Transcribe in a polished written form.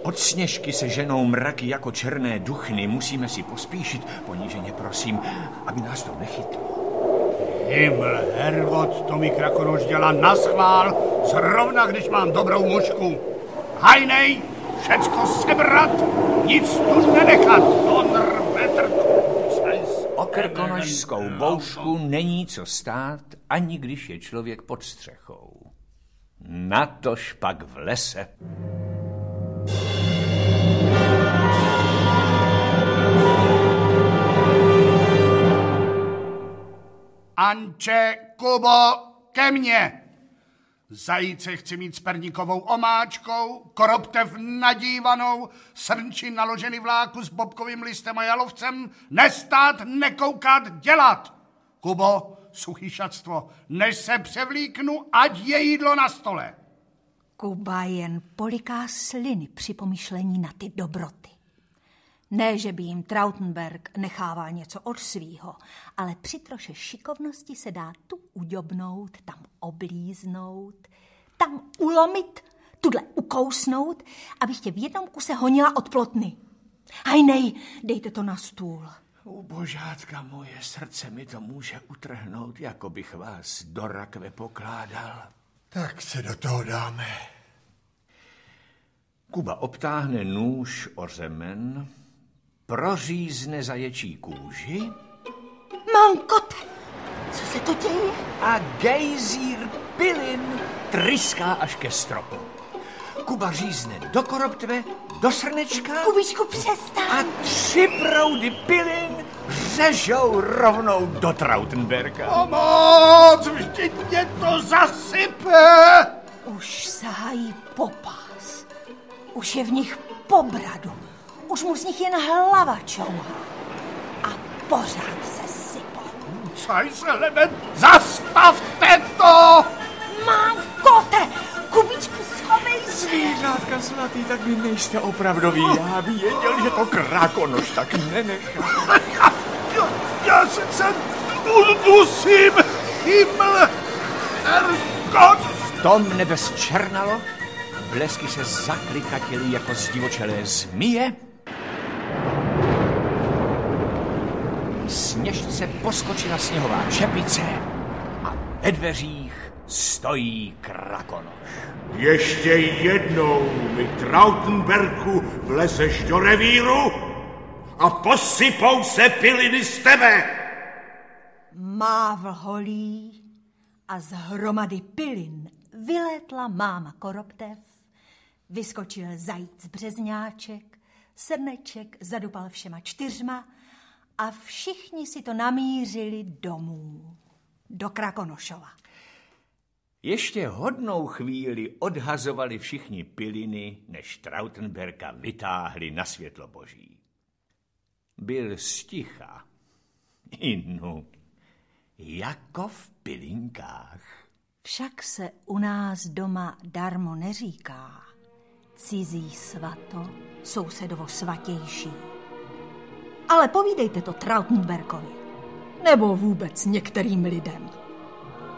Od Sněžky se ženou mraky jako černé duchny. Musíme si pospíšit. Poníženě prosím, aby nás to nechytlo. Himmel, Herrgott, to mi Krakonoš dělá naschvál, zrovna když mám dobrou mužku. Hajnej, všecko sebrat, nic tu nenechat. Donr, vetr, o krkonošskou boušku není co stát, ani když je člověk pod střechou. Natož pak v lese. Anče, Kubo, ke mně. Zajíce chci mít s perníkovou omáčkou, koroptev nadívanou, srnči naložený v láku s bobkovým listem a jalovcem, nestát, nekoukat, dělat. Kubo, suchýšatstvo, než se převlíknu, ať je jídlo na stole. Kuba jen poliká sliny při pomyšlení na ty dobroty. Ne, že by jim Trautenberg nechával něco od svýho, ale při troše šikovnosti se dá tu uďobnout, tam oblíznout, tam ulomit, tudle ukousnout, abych tě v jednom kuse honila od plotny. Hajnej, dejte to na stůl. Božátka moje, srdce mi to může utrhnout, jako bych vás do rakve pokládal. Tak se do toho dáme. Kuba obtáhne nůž o řemen, prořízne zaječí kůži. Mankote, co se to děje? A gejzír pilin tryská až ke stropu. Kuba řízne do koroptve, do srnečka. Kubičku, přestaň. A 3 proudy pilin řežou rovnou do Trautenberga. Pomoc, vždyť mě to zasype. Už sahají po pás. Už je v nich po bradu. Už mu z nich jen hlava čouhá. A pořád se sypou. Caj se, Leben, zastavte to! Mankote, Kubičku, schovej se. Zvířátka zlatý, tak vy nejste opravdoví. Já věděl, že to Krakonoš tak nenechá. Já se udusím, Himmel, Herrgott. V tom nebe zčernalo, blesky se zaklikatily jako zdivočelé zmije. Sněžce poskočila sněhová čepice a ve dveřích stojí Krakonoš. Ještě jednou mi, Trautenberku, vlezeš do revíru a posypou se piliny z tebe. Mávl holí a z hromady pilin vylétla máma koroptev, vyskočil zajíc březňáček, srneček zadupal všema 4 a všichni si to namířili domů, do Krakonošova. Ještě hodnou chvíli odhazovali všichni piliny, než Trautenberga vytáhli na světlo boží. Byl sticha, inu, jako v pilinkách. Však se u nás doma darmo neříká. Cizí svato, sousedovo svatější. Ale povídejte to Trautenbergovi, nebo vůbec některým lidem.